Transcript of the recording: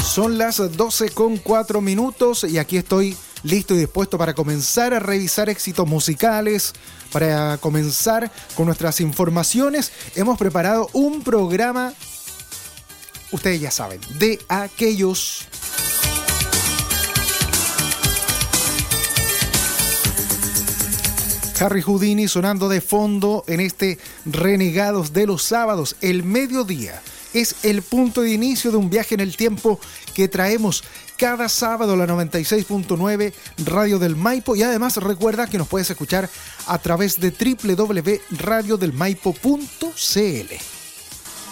Son las 12:04 y aquí estoy listo y dispuesto para comenzar a revisar éxitos musicales, para comenzar con nuestras informaciones. Hemos preparado un programa, ustedes ya saben, de aquellos. Harry Houdini sonando de fondo en este Renegados de los Sábados. El mediodía es el punto de inicio de un viaje en el tiempo que traemos cada sábado a la 96.9 Radio del Maipo, y además recuerda que nos puedes escuchar a través de www.radiodelmaipo.cl.